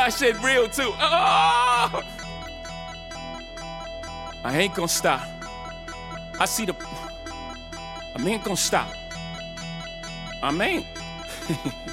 God shit real too. Oh! I ain't gonna stop. I ain't gonna stop. I ain't.